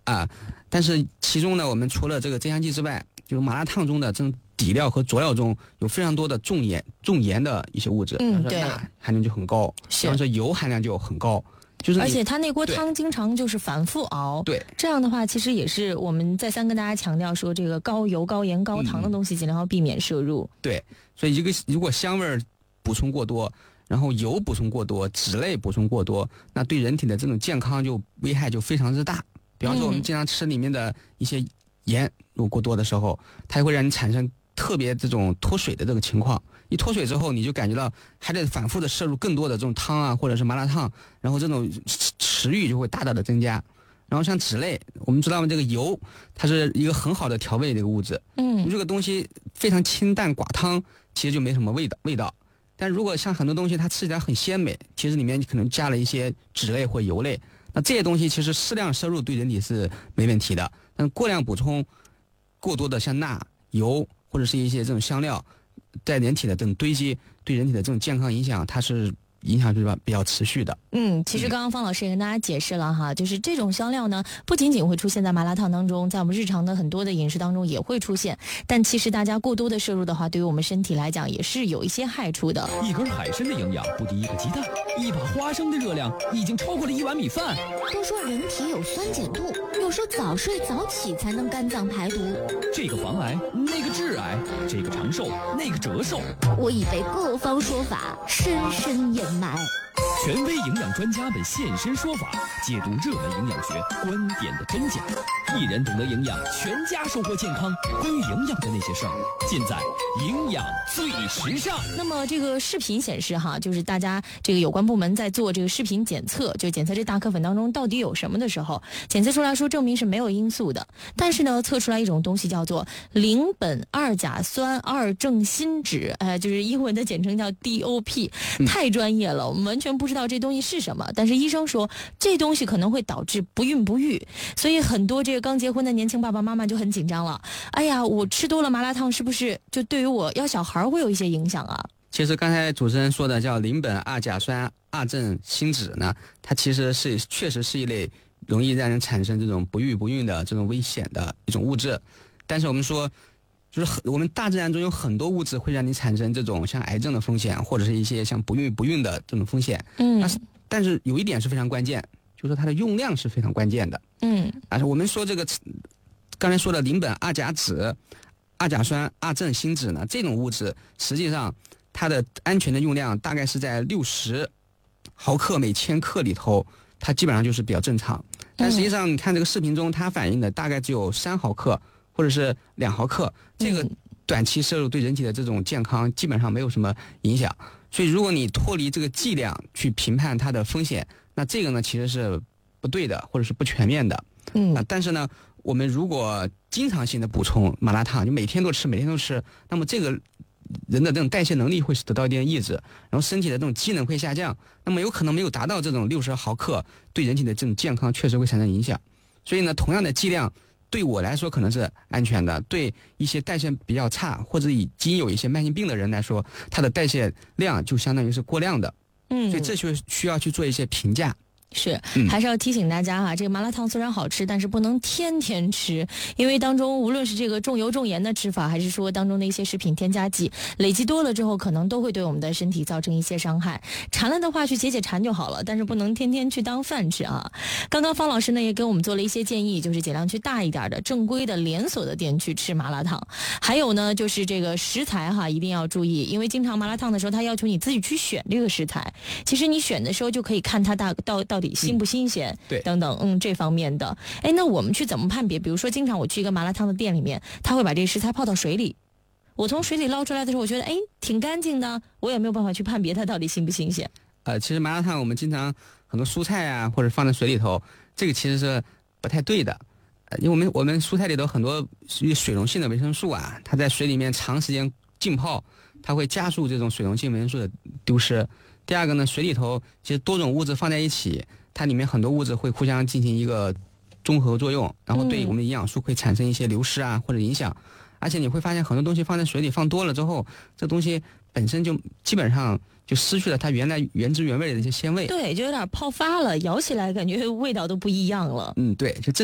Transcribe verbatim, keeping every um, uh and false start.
啊。但是其中呢，我们除了这个增香剂之外，就是麻辣烫中的这种底料和佐料中有非常多的重盐重盐的一些物质， 嗯，对， 钠含量就很高，然后这油含量就很高。就是而且它那锅汤经常就是反复熬， 对， 这样的话其实也是我们再三跟大家强调说，这个高油、高盐、高糖的东西尽量要避免摄入。 嗯、对，所以一个如果香味补充过多，然后油补充过多，脂类补充过多，那对人体的这种健康就危害就非常之大。比方说我们经常吃里面的一些盐如果过多的时候，它会让你产生特别这种脱水的这个情况。一脱水之后，你就感觉到还得反复的摄入更多的这种汤啊，或者是麻辣烫，然后这种食欲就会大大的增加。然后像脂类，我们知道这个油它是一个很好的调味的一个物质， 嗯， 这个东西非常清淡寡汤，其实就没什么味道味道。但如果像很多东西它吃起来很鲜美，其实里面可能加了一些脂类或油类，那这些东西其实适量摄入对人体是没问题的，但过量补充过多的像钠、油或者是一些这种香料，在人体的这种堆积，对人体的这种健康影响，它是影响是吧比较持续的。 嗯，其实刚刚方老师也跟大家解释了哈，就是这种香料呢，不仅仅会出现在麻辣烫当中，在我们日常的很多的饮食当中也会出现。但其实大家过多的摄入的话，对于我们身体来讲也是有一些害处的。 一根海参的营养不敌一个鸡蛋，一把花生的热量已经超过了一碗米饭。 都说人体有酸碱度，有时候早睡早起才能肝脏排毒。 这个防癌，那个致癌，这个长寿，那个折寿。 我已被各方说法深深掩埋。 权威营养专家们现身说法，解读热门营养学观点的真假。一人懂得营养，全家收获健康。关于营养的那些事儿，尽在营养最时尚。 那么这个视频显示哈，就是大家这个有关部门在做这个视频检测，就检测这大颗粉当中到底有什么的时候，检测出来说证明是没有罂粟的，但是呢测出来一种东西叫做邻苯二甲酸二正新酯，呃，就是英文的简称叫 D O P， 太专业了，我们完全不知道这东西是什么，但是医生说这东西可能会导致不孕不育，所以很多这个刚结婚的年轻爸爸妈妈就很紧张了。哎呀，我吃多了麻辣烫是不是就对于我要小孩会有一些影响啊？ 其实刚才主持人说的叫邻苯二甲酸二正新酯呢，它其实是确实是一类容易让人产生这种不育不孕的这种危险的一种物质。但是我们说就是我们大自然中有很多物质会让你产生这种像癌症的风险，或者是一些像不孕不孕的这种风险。 嗯， 但是但是有一点是非常关键，就是说它的用量是非常关键的。 嗯， 但是我们说这个刚才说的邻苯二甲酯、二甲酸二正新酯呢，这种物质实际上它的安全的用量大概是在六十毫克每千克里头，它基本上就是比较正常。但实际上你看这个视频中，它反映的大概只有三毫克或者是两毫克，这个短期摄入对人体的这种健康基本上没有什么影响。所以如果你脱离这个剂量去评判它的风险，那这个呢其实是不对的，或者是不全面的。 嗯， 啊，但是呢，我们如果经常性的补充麻辣烫，就每天都吃，每天都吃，那么这个人的这种代谢能力会得到一定抑制，然后身体的这种机能会下降，那么有可能没有达到这种六十毫克，对人体的这种健康确实会产生影响。所以呢，同样的剂量对我来说可能是安全的，对一些代谢比较差或者已经有一些慢性病的人来说，它的代谢量就相当于是过量的。 嗯， 所以这就需要去做一些评价。 是，还是要提醒大家哈，这个麻辣烫虽然好吃，但是不能天天吃，因为当中无论是这个重油重盐的吃法，还是说当中的一些食品添加剂，累积多了之后，可能都会对我们的身体造成一些伤害。馋了的话去解解馋就好了，但是不能天天去当饭吃啊。刚刚方老师呢也给我们做了一些建议，就是尽量去大一点的正规的连锁的店去吃麻辣烫。还有呢，就是这个食材哈一定要注意，因为经常麻辣烫的时候，他要求你自己去选这个食材，其实你选的时候就可以看它大到到底新不新鲜， 嗯、对， 等等，嗯，这方面的。哎，那我们去怎么判别？比如说，经常我去一个麻辣烫的店里面，他会把这个食材泡到水里，我从水里捞出来的时候，我觉得哎挺干净的，我也没有办法去判别它到底新不新鲜。 呃，其实麻辣烫我们经常很多蔬菜啊，或者放在水里头，这个其实是不太对的。呃，因为我们我们蔬菜里头很多水溶性的维生素啊，它在水里面长时间浸泡，它会加速这种水溶性维生素的丢失。第二个呢，水里头其实多种物质放在一起，它里面很多物质会互相进行一个综合作用，然后对我们的营养素会产生一些流失啊或者影响。而且你会发现很多东西放在水里放多了之后，这东西本身就基本上就失去了它原来原汁原味的一些鲜味。 对，就有点泡发了，咬起来感觉味道都不一样了。 嗯，对，就这。